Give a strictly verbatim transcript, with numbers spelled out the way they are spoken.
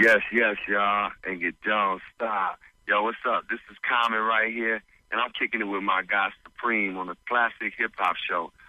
Yes, yes, y'all. And get Jones stop. Yo, what's up? This is Common right here, and I'm kicking it with my guy Supreme on the Classic Hip Hop Show